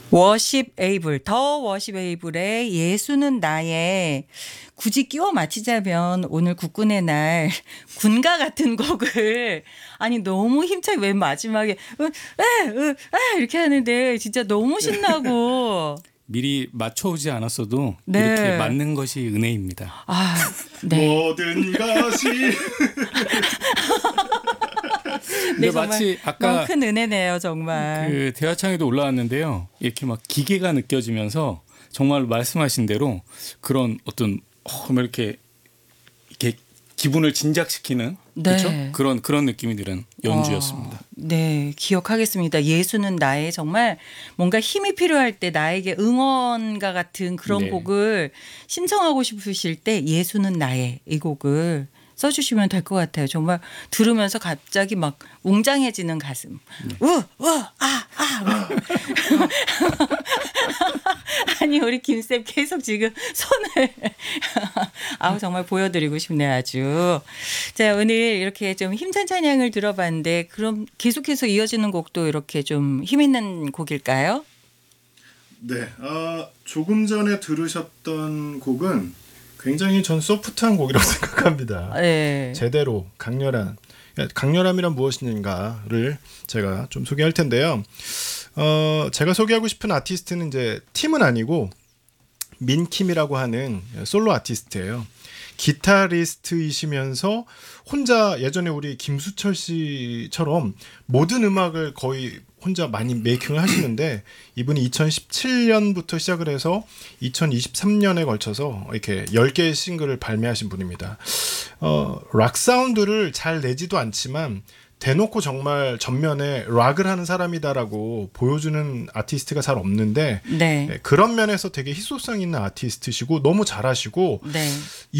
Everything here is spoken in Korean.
워십 에이블, 더 워십 에이블의 예수는 나의, 굳이 끼워 맞히자면 오늘 국군의 날 군가 같은 곡을, 아니 너무 힘차게 맨 마지막에 이렇게 하는데 진짜 너무 신나고. 미리 맞춰오지 않았어도 네. 이렇게 맞는 것이 은혜입니다. 아, 네. 모든 것이 근데 정말 마치 너무 아까 큰 은혜네요, 정말. 그 대화창에도 올라왔는데요. 이렇게 막 기계가 느껴지면서 정말 말씀하신 대로 그런 어떤 이렇게 기분을 진작시키는 네. 그렇죠? 그런 느낌이 드는 연주였습니다. 네, 기억하겠습니다. 예수는 나의, 정말 뭔가 힘이 필요할 때 나에게 응원과 같은 그런 네. 곡을 신청하고 싶으실 때 예수는 나의 이 곡을 써주시면 될 것 같아요. 정말 들으면서 갑자기 막 웅장해지는 가슴. 아니 우리 김쌤 계속 지금 손을 아우 정말 보여드리고 싶네요, 아주. 자, 오늘 이렇게 좀 힘찬 찬양을 들어봤는데 그럼 계속해서 이어지는 곡도 이렇게 좀 힘있는 곡일까요? 네, 조금 전에 들으셨던 곡은 굉장히 전 소프트한 곡이라고 생각합니다. 네. 제대로 강렬함이란 무엇인가를 제가 좀 소개할 텐데요. 제가 소개하고 싶은 아티스트는 이제 팀은 아니고 민킴이라고 하는 솔로 아티스트예요. 기타리스트이시면서 혼자 예전에 우리 김수철 씨처럼 모든 음악을 거의 혼자 많이 메이킹을 하시는데 이분이 2017년부터 시작을 해서 2023년에 걸쳐서 이렇게 10개의 싱글을 발매하신 분입니다. 락 사운드를 잘 내지도 않지만 대놓고 정말 전면에 락을 하는 사람이다라고 보여주는 아티스트가 잘 없는데 네. 그런 면에서 되게 희소성 있는 아티스트시고 너무 잘하시고 네.